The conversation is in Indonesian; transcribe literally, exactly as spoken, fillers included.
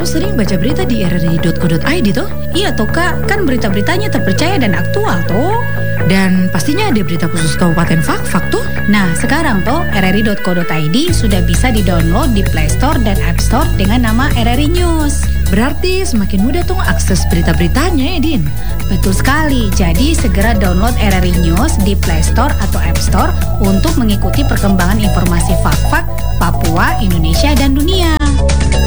sering baca berita di r r i dot co dot i d toh? Iya toh Kak, kan berita-beritanya terpercaya dan aktual toh. Dan pastinya ada berita khusus Kabupaten Fakfak tuh. Nah, sekarang toh r r i dot co dot i d sudah bisa di-download di Play Store dan App Store dengan nama R R I News. Berarti semakin mudah tuh akses berita-beritanya ya, Din. Betul sekali, jadi segera download R R I News di Play Store atau App Store untuk mengikuti perkembangan informasi Fakfak, Papua, Indonesia, dan dunia.